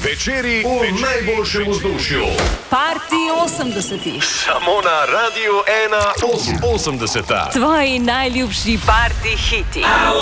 Večeri v najboljšem vzdušju. Party 80-ih. Samo na Radiu 1 80. Tvoji najljubši party hiti.